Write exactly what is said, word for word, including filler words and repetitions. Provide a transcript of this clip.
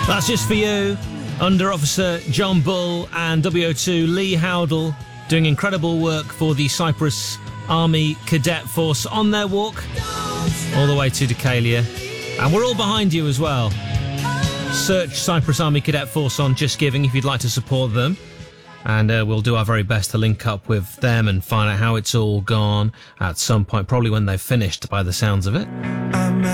That's Just For You. Under Officer John Bull and W O two Lee Howdle doing incredible work for the Cyprus Army Cadet Force on their walk all the way to Decalia. And we're all behind you as well. Search Cyprus Army Cadet Force on Just Giving if you'd like to support them. And uh, we'll do our very best to link up with them and find out how it's all gone at some point, probably when they've finished by the sounds of it.